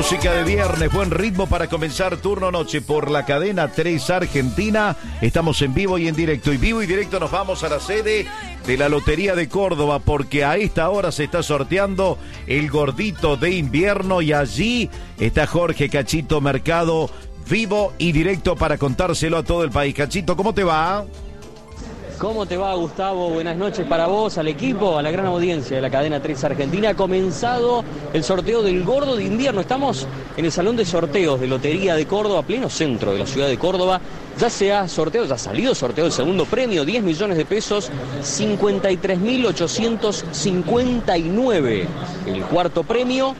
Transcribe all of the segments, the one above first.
Música de viernes, buen ritmo para comenzar turno noche por la cadena 3 Argentina. Estamos en vivo y en directo. Y vivo y directo nos vamos a la sede de la Lotería de Córdoba, porque a esta hora se está sorteando el gordito de invierno y allí está Jorge Cachito Mercado, vivo y directo para contárselo a todo el país. Cachito, ¿cómo te va? ¿Cómo te va, Gustavo? Buenas noches para vos, al equipo, a la gran audiencia de la cadena 3 Argentina. Ha comenzado el sorteo del gordo de invierno. Estamos en el salón de sorteos de Lotería de Córdoba, pleno centro de la ciudad de Córdoba. Ya se ha sorteado, ya ha salido sorteo el segundo premio, 10 millones de pesos, 53.859. El cuarto premio,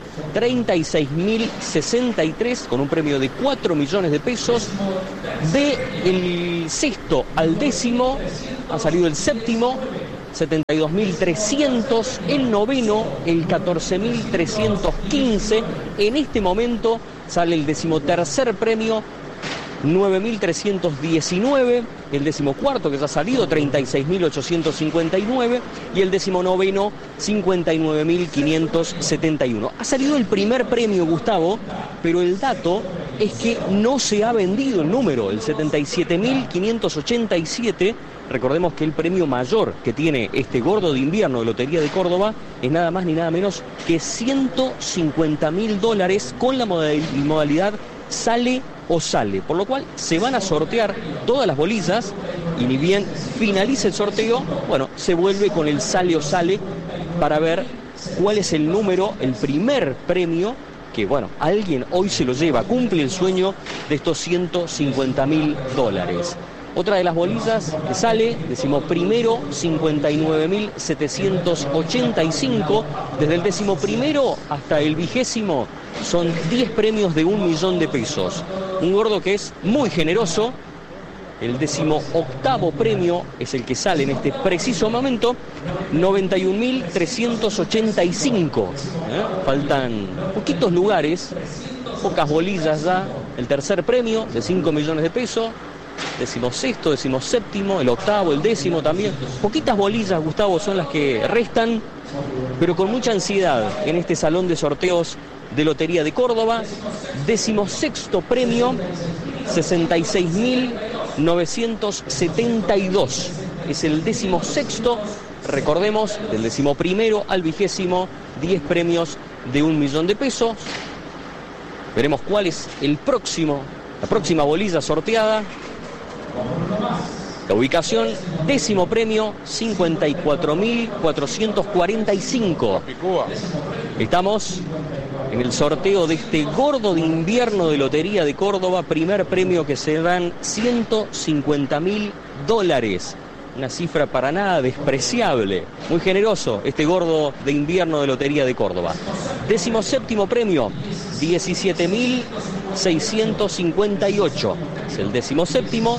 36.063, con un premio de 4 millones de pesos. Del sexto al décimo ha salido el séptimo, 72.300, el noveno, el 14.315. En este momento sale el decimotercer premio, 9.319, el decimocuarto que ya ha salido, 36.859, y el decimonoveno, 59.571. Ha salido el primer premio, Gustavo, pero el dato es que no se ha vendido el número, el 77.587. Recordemos que el premio mayor que tiene este gordo de invierno de Lotería de Córdoba es nada más ni nada menos que $150.000 con la modalidad sale o sale, por lo cual se van a sortear todas las bolillas y ni bien finalice el sorteo, bueno, se vuelve con el sale o sale para ver cuál es el número, el primer premio que, bueno, alguien hoy se lo lleva, cumple el sueño de estos $150.000. Otra de las bolillas que sale, decimoprimero, 59.785. Desde el decimoprimero hasta el vigésimo son 10 premios de 1 millón de pesos. Un gordo que es muy generoso. El 18º premio es el que sale en este preciso momento, 91.385. Faltan poquitos lugares, pocas bolillas ya. El tercer premio de 5 millones de pesos. 16º, 17º, el octavo, el décimo también. Poquitas bolillas, Gustavo, son las que restan, pero con mucha ansiedad en este salón de sorteos de Lotería de Córdoba. 16º premio, 66.972. Es el 16º, recordemos, del 11º al 20º, 10 premios de 1 millón de pesos. Veremos cuál es la próxima bolilla sorteada. La ubicación, 10º premio, 54.445. Estamos en el sorteo de este gordo de invierno de Lotería de Córdoba. Primer premio que se dan $150.000. Una cifra para nada despreciable. Muy generoso este gordo de invierno de Lotería de Córdoba. 17º premio, 17.658. Es el 17º,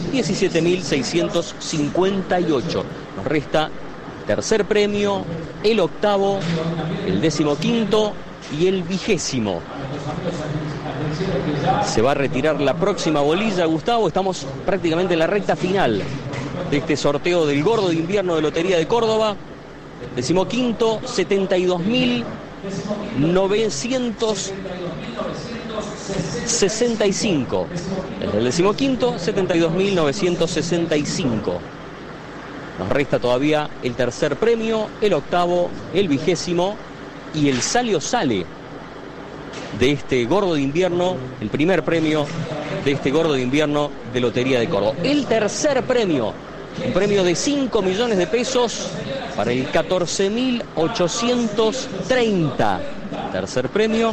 17.658. Nos resta tercer premio, el octavo, el 15º y el 20º. Se va a retirar la próxima bolilla, Gustavo. Estamos prácticamente en la recta final de este sorteo del gordo de invierno de Lotería de Córdoba. 15º, 72.965. Desde el 15º, 72.965. Nos resta todavía el tercer premio, el octavo, el 20º y el sale o sale de este gordo de invierno, el primer premio de este gordo de invierno de Lotería de Córdoba. El tercer premio, un premio de 5 millones de pesos para el 14.830. Tercer premio,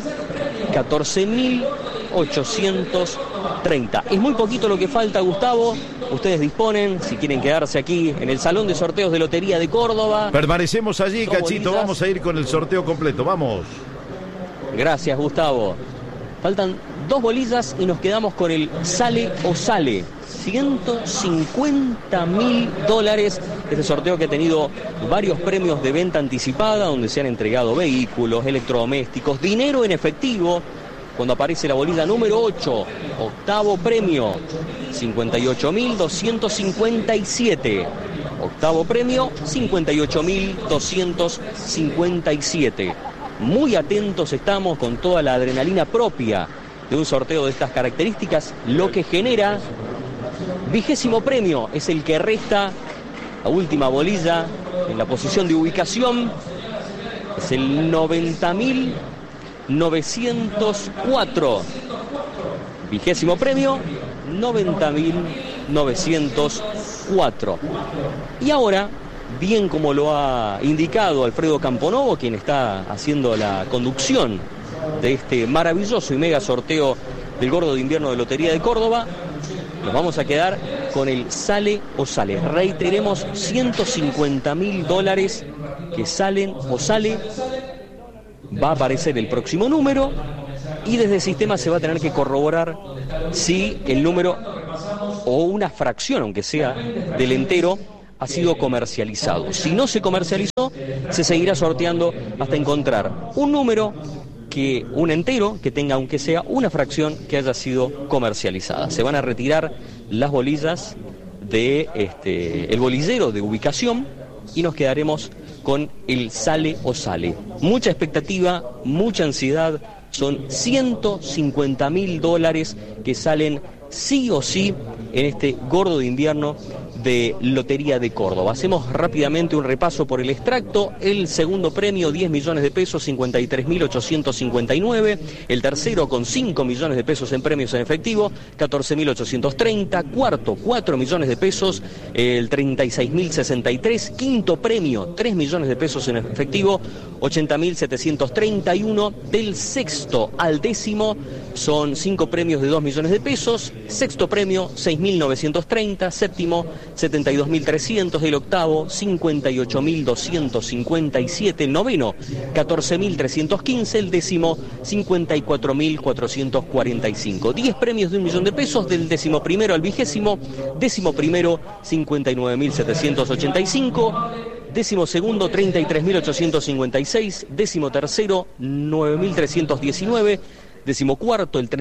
14.830. Es muy poquito lo que falta, Gustavo. Ustedes disponen, si quieren quedarse aquí en el salón de sorteos de Lotería de Córdoba. Permanecemos allí, Cachito. Bolillas. Vamos a ir con el sorteo completo. Vamos. Gracias, Gustavo. Faltan 2 bolillas y nos quedamos con el sale o sale. $150.000. Este sorteo que ha tenido varios premios de venta anticipada, donde se han entregado vehículos, electrodomésticos, dinero en efectivo. Cuando aparece la bolilla número 8, octavo premio, 58.257. Octavo premio, 58.257. muy atentos estamos con toda la adrenalina propia de un sorteo de estas características, lo que genera 20º premio, es el que resta, la última bolilla en la posición de ubicación, es el 90.904, 20º premio, 90.904. Y ahora, bien como lo ha indicado Alfredo Camponovo, quien está haciendo la conducción de este maravilloso y mega sorteo del Gordo de Invierno de Lotería de Córdoba, nos vamos a quedar con el sale o sale. Reiteremos, $150.000 que salen o sale. Va a aparecer el próximo número y desde el sistema se va a tener que corroborar si el número o una fracción, aunque sea del entero, ha sido comercializado. Si no se comercializó, se seguirá sorteando hasta encontrar un número, un entero que tenga aunque sea una fracción que haya sido comercializada. Se van a retirar las bolillas de el bolillero de ubicación y nos quedaremos con el sale o sale. Mucha expectativa, mucha ansiedad. Son $150.000 que salen sí o sí en este Gordo de Invierno de Lotería de Córdoba. Hacemos rápidamente un repaso por el extracto. El segundo premio, 10 millones de pesos, 53.859. El tercero, con 5 millones de pesos en premios en efectivo, 14.830. Cuarto, 4 millones de pesos, el 36.063. Quinto premio, 3 millones de pesos en efectivo, 80.731. Del sexto al décimo son 5 premios de 2 millones de pesos. Sexto premio, 6.930. Séptimo, 72.300, el octavo 58.257, el noveno 14.315, el décimo 54.445. 10 premios de 1 millón de pesos del 11º al 20º, 11º 59.785, 12º 33.856, 13º 9.319, 14º, el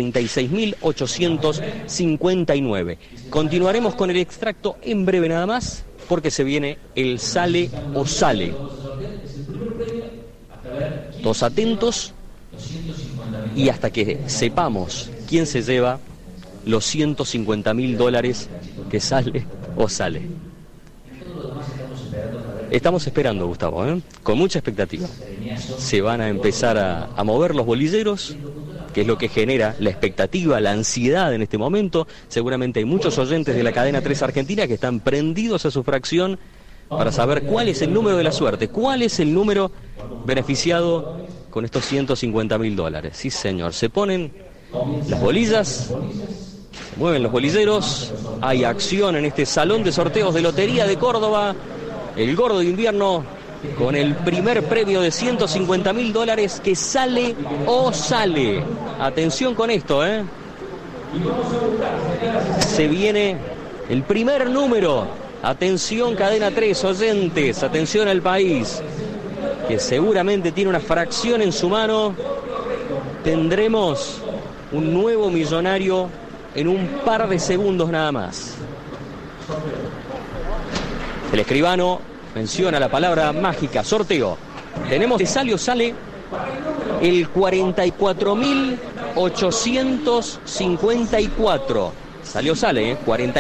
36.859. Continuaremos con el extracto en breve nada más, porque se viene el sale o sale. Todos atentos y hasta que sepamos quién se lleva los $150.000 que sale o sale. Estamos esperando, Gustavo, con mucha expectativa. Se van a empezar a mover los bolilleros, que es lo que genera la expectativa, la ansiedad en este momento. Seguramente hay muchos oyentes de la cadena 3 Argentina que están prendidos a su fracción para saber cuál es el número de la suerte, cuál es el número beneficiado con estos $150.000. Sí, señor, se ponen las bolillas, se mueven los bolilleros, hay acción en este salón de sorteos de Lotería de Córdoba, el Gordo de Invierno, con el primer premio de $150.000 que sale o sale. Atención con esto, Se viene el primer número. Atención, cadena 3, oyentes, atención al país, que seguramente tiene una fracción en su mano. Tendremos un nuevo millonario en un par de segundos nada más. El escribano menciona la palabra mágica, sorteo. Tenemos de sale o sale el 44.854. Salió sale,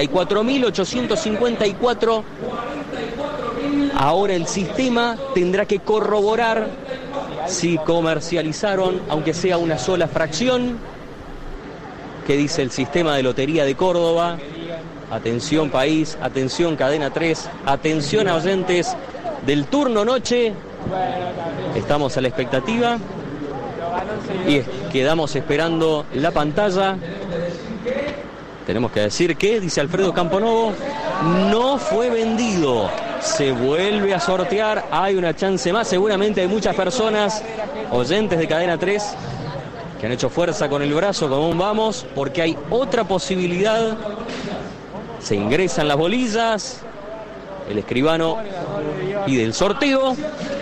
44.854. Ahora el sistema tendrá que corroborar si comercializaron, aunque sea una sola fracción. ¿Qué dice el sistema de Lotería de Córdoba? Atención país, atención cadena 3, atención a oyentes del turno noche. Estamos a la expectativa y quedamos esperando la pantalla. Tenemos que decir que, dice Alfredo Camponovo, no fue vendido. Se vuelve a sortear, hay una chance más. Seguramente hay muchas personas, oyentes de cadena 3, que han hecho fuerza con el brazo como un vamos, porque hay otra posibilidad. Se ingresan las bolillas, el escribano pide el sorteo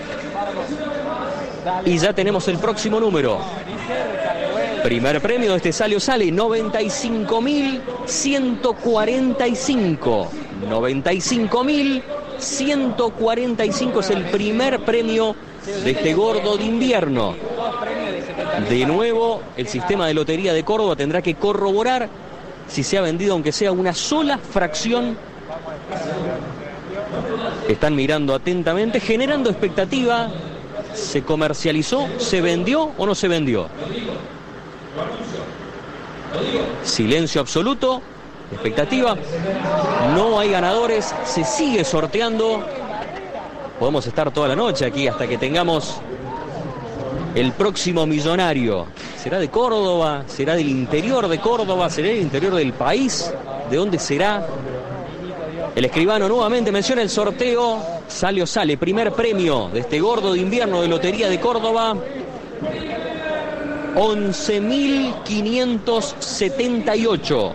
y ya tenemos el próximo número. Primer premio de este sale o sale, 95.145. 95.145 es el primer premio de este Gordo de Invierno. De nuevo, el sistema de lotería de Córdoba tendrá que corroborar si se ha vendido aunque sea una sola fracción. Están mirando atentamente, generando expectativa. ¿Se comercializó? ¿Se vendió o no se vendió? Silencio absoluto. Expectativa. No hay ganadores. Se sigue sorteando. Podemos estar toda la noche aquí hasta que tengamos el próximo millonario. ¿Será de Córdoba? ¿Será del interior de Córdoba? ¿Será del interior del país? ¿De dónde será? El escribano nuevamente menciona el sorteo. Sale o sale, primer premio de este gordo de invierno de Lotería de Córdoba. 11.578.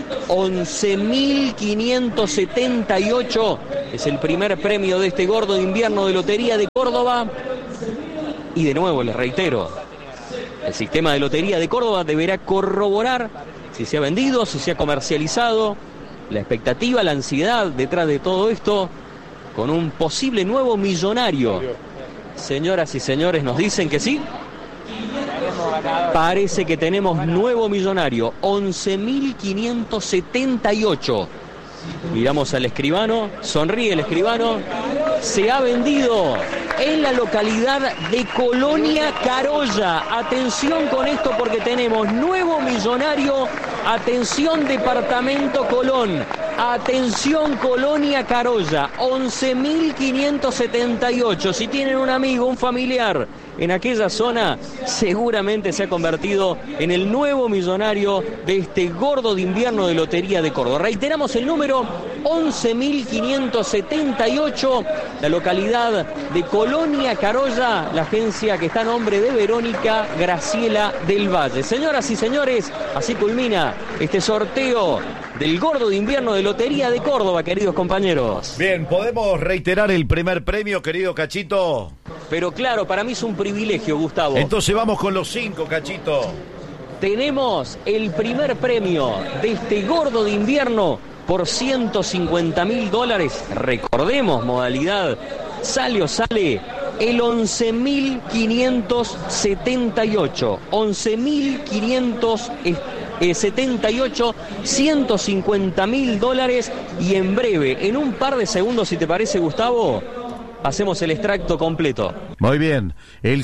11.578 es el primer premio de este gordo de invierno de Lotería de Córdoba. Y de nuevo les reitero, el sistema de Lotería de Córdoba deberá corroborar si se ha vendido, si se ha comercializado. La expectativa, la ansiedad detrás de todo esto, con un posible nuevo millonario. Señoras y señores, nos dicen que sí. Parece que tenemos nuevo millonario, 11.578. Miramos al escribano, sonríe el escribano. Se ha vendido en la localidad de Colonia Carolla. Atención con esto porque tenemos nuevo millonario. Atención Departamento Colón. Atención Colonia Carolla. 11.578. Si tienen un amigo, un familiar en aquella zona, seguramente se ha convertido en el nuevo millonario de este gordo de invierno de Lotería de Córdoba. Reiteramos el número, 11.578, la localidad de Colonia Carolla, la agencia que está a nombre de Verónica Graciela del Valle. Señoras y señores, así culmina este sorteo del gordo de invierno de Lotería de Córdoba, queridos compañeros. Bien, ¿podemos reiterar el primer premio, querido Cachito? Pero claro, para mí es un privilegio, Gustavo. Entonces vamos con los 5, Cachito. Tenemos el primer premio de este gordo de invierno por $150.000. Recordemos, modalidad sale o sale, el 11.578. 11.578, $150.000. Y en breve, en un par de segundos, si te parece, Gustavo, hacemos el extracto completo. Muy bien, el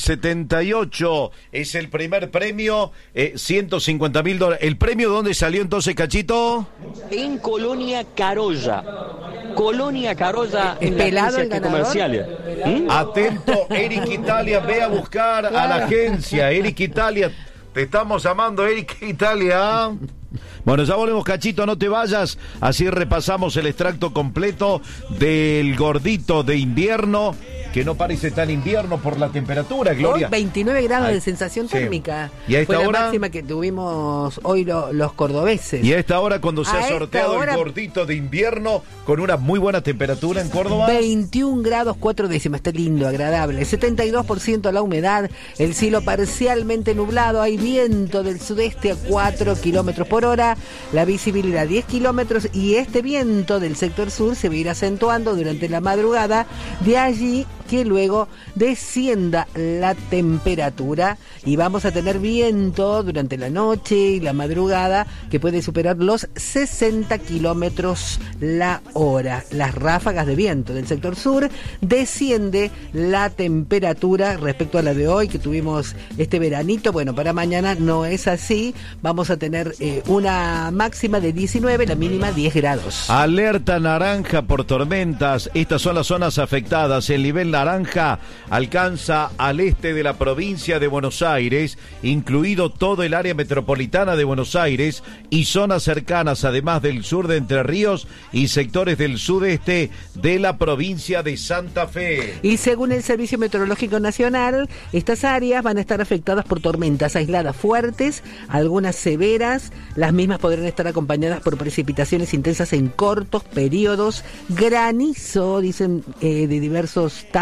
78 es el primer premio, $150.000. ¿El premio dónde salió entonces, Cachito? En Colonia Carolla. Colonia Carolla en la agencia comercial. Atento, Eric Italia, ve a buscar a la agencia. Eric Italia, te estamos llamando, Eric Italia. Bueno, ya volvemos, Cachito, no te vayas. Así repasamos el extracto completo del gordito de invierno, que no parece tan invierno por la temperatura, Gloria. Hoy 29 grados de sensación térmica. ¿Y a esta fue hora? La máxima que tuvimos hoy los cordobeses. Y a esta hora, cuando se ha sorteado el gordito de invierno, con una muy buena temperatura en Córdoba. 21 grados 4 décimas, está lindo, agradable. 72% la humedad, el cielo parcialmente nublado, hay viento del sudeste a 4 kilómetros por hora, la visibilidad 10 kilómetros, y este viento del sector sur se va a ir acentuando durante la madrugada, de allí que luego descienda la temperatura y vamos a tener viento durante la noche y la madrugada que puede superar los 60 kilómetros la hora. Las ráfagas de viento del sector sur, desciende la temperatura respecto a la de hoy que tuvimos este veranito. Bueno, para mañana no es así, vamos a tener una máxima de 19, la mínima 10 grados. Alerta naranja por tormentas, estas son las zonas afectadas. El nivel naranja alcanza al este de la provincia de Buenos Aires, incluido todo el área metropolitana de Buenos Aires y zonas cercanas, además del sur de Entre Ríos y sectores del sudeste de la provincia de Santa Fe. Y según el Servicio Meteorológico Nacional, estas áreas van a estar afectadas por tormentas aisladas fuertes, algunas severas. Las mismas podrán estar acompañadas por precipitaciones intensas en cortos periodos, granizo, dicen, de diversos tamaños,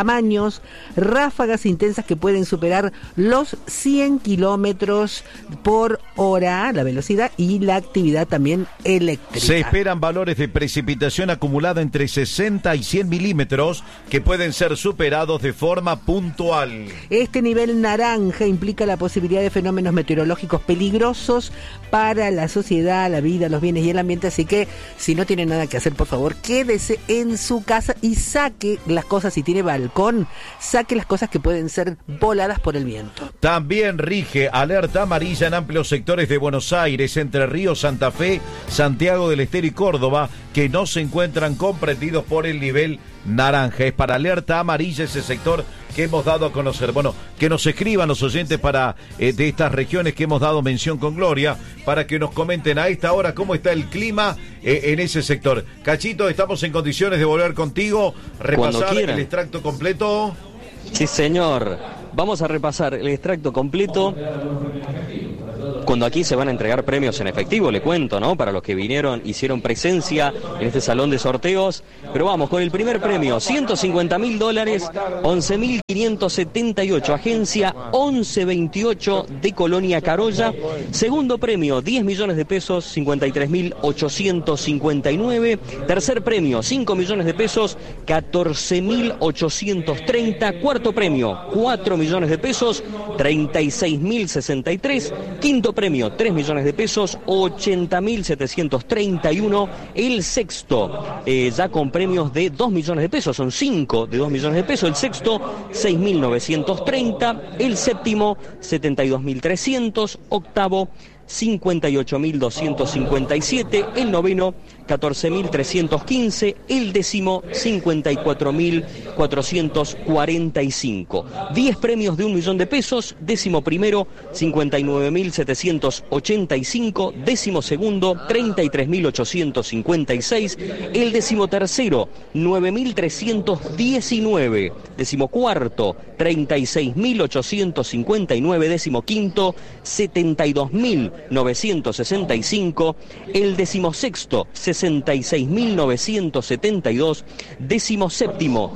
tamaños, ráfagas intensas que pueden superar los 100 kilómetros por hora, la velocidad y la actividad también eléctrica. Se esperan valores de precipitación acumulada entre 60 y 100 milímetros que pueden ser superados de forma puntual. Este nivel naranja implica la posibilidad de fenómenos meteorológicos peligrosos para la sociedad, la vida, los bienes y el ambiente, así que si no tiene nada que hacer, por favor, quédese en su casa y saque las cosas, si tiene balcón, saque las cosas que pueden ser voladas por el viento. También rige alerta amarilla en amplios sectores de Buenos Aires, Entre Ríos, Santa Fe, Santiago del Estero y Córdoba, que no se encuentran comprendidos por el nivel naranja. Es para alerta amarilla ese sector que hemos dado a conocer. Bueno, que nos escriban los oyentes de estas regiones que hemos dado mención con Gloria, para que nos comenten a esta hora cómo está el clima en ese sector. Cachito, estamos en condiciones de volver contigo, repasar el extracto completo. Sí, señor. Vamos a repasar el extracto completo. Cuando aquí se van a entregar premios en efectivo, le cuento, ¿no? Para los que vinieron, hicieron presencia en este salón de sorteos. Pero vamos, con el primer premio, $150.000, 11.578, agencia 1128 de Colonia Carolla. Segundo premio, 10 millones de pesos, 53.859. Tercer premio, 5 millones de pesos, 14.830. Cuarto premio, 4 millones de pesos, 36.063. Quinto premio, 3 millones de pesos, 80.731. El sexto, ya con premios de 2 millones de pesos, son 5 de 2 millones de pesos. El sexto, 6.930. El séptimo, 72.300. Octavo, 58.257, el noveno 14.315, el décimo 54.445. 10 premios de 1 millón de pesos, décimo primero 59.785, décimo segundo 33.856, el décimo tercero 9.319, décimo cuarto 36.859, décimo quinto 72.965, el decimosexto 66.972, décimo séptimo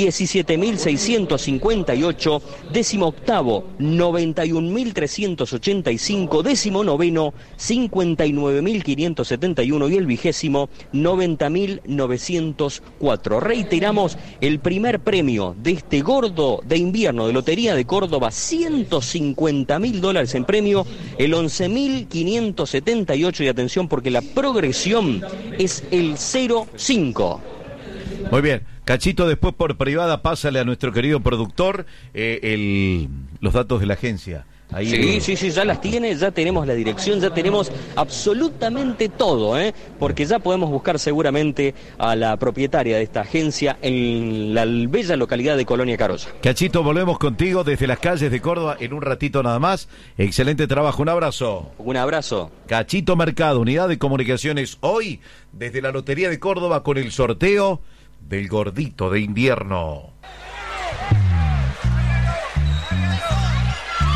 17.658, décimo octavo 91.385, décimo noveno 59.571 y el vigésimo 90.904. Reiteramos, el primer premio de este gordo de invierno de Lotería de Córdoba, $150.000 en premio, el 11.578, y atención porque la progresión es el 0,5. Muy bien, Cachito, después por privada pásale a nuestro querido productor los datos de la agencia. Ahí sí, ya las tiene, ya tenemos la dirección, ya tenemos absolutamente todo, porque ya podemos buscar seguramente a la propietaria de esta agencia en la bella localidad de Colonia Carolla. Cachito, volvemos contigo desde las calles de Córdoba en un ratito nada más. Excelente trabajo, un abrazo. Un abrazo. Cachito Mercado, Unidad de Comunicaciones, hoy desde la Lotería de Córdoba con el sorteo del gordito de invierno.